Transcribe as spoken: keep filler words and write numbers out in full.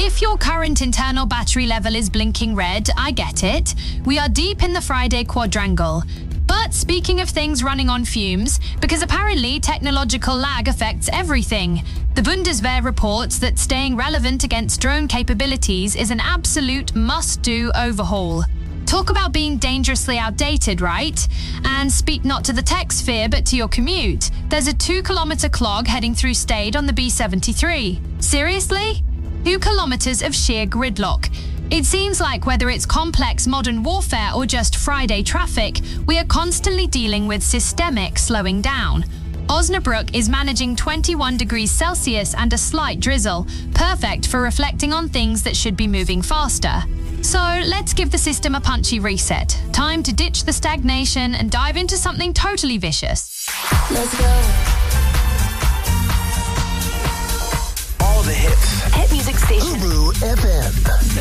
If your current internal battery level is blinking red, I get it. We are deep in the Friday quadrangle. But speaking of things running on fumes, because apparently technological lag affects everything, the Bundeswehr reports that staying relevant against drone capabilities is an absolute must-do overhaul. Talk about being dangerously outdated, right? And speak not to the tech sphere, but to your commute. There's a two-kilometre clog heading through Stade on the B seventy-three. Seriously? Two kilometres of sheer gridlock. It seems like whether it's complex modern warfare or just Friday traffic, we are constantly dealing with systemic slowing down. Osnabrück is managing twenty-one degrees Celsius and a slight drizzle, perfect for reflecting on things that should be moving faster. So let's give the system a punchy reset. Time to ditch the stagnation and dive into something totally vicious. Let's go. All the hits. Hit music station. Ubu F M.